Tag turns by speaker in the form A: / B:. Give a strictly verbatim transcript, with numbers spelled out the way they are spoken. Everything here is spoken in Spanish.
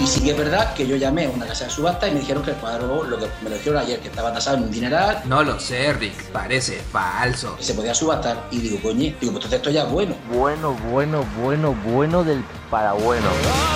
A: Y sí que es verdad que yo llamé a una casa de subasta y me dijeron que el cuadro, lo que me lo dijeron ayer, que estaba tasado en un dineral,
B: No lo sé, Rick, parece falso.
A: que se podía subastar. Y digo, coño, digo, pues entonces esto ya es bueno.
C: Bueno, bueno, bueno, bueno del para bueno.